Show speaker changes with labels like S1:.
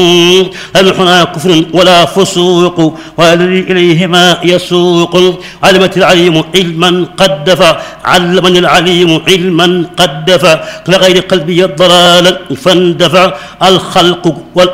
S1: هنا كفر ولا فسوق والذي إليهما يسوق. علمت العليم علما قد دفع علمني العليم علما قد دفع لغير قلبي الضلال فاندفع الخلق